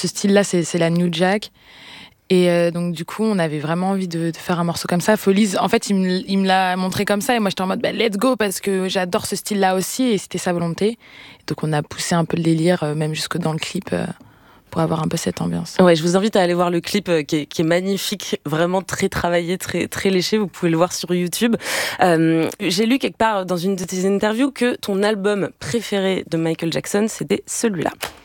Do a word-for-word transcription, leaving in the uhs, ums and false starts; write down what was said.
ce style-là, c'est, c'est la New Jack. Et euh, donc, du coup, on avait vraiment envie de, de faire un morceau comme ça. Follies, en fait, il me, il me l'a montré comme ça. Et moi, j'étais en mode, bah, let's go, parce que j'adore ce style-là aussi. Et c'était sa volonté. Donc, on a poussé un peu le délire, euh, même jusque dans le clip, euh, pour avoir un peu cette ambiance. Ouais, je vous invite à aller voir le clip euh, qui, est, qui est magnifique, vraiment très travaillé, très, très léché. Vous pouvez le voir sur YouTube. Euh, j'ai lu quelque part dans une de tes interviews que ton album préféré de Michael Jackson, c'était celui-là.